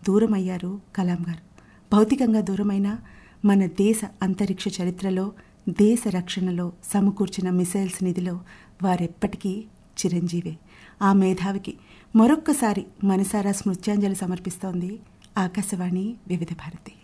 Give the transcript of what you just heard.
దూరమయ్యారు కలాం గారు. భౌతికంగా దూరమైన మన దేశ అంతరిక్ష చరిత్రలో, దేశ రక్షణలో సమకూర్చిన మిసైల్స్ నిధిలో వారెప్పటికీ చిరంజీవే. ఆ మేధావికి మరొక్కసారి మనసారా స్మృత్యాంజలి సమర్పిస్తోంది ఆకాశవాణి వివిధ భారతి.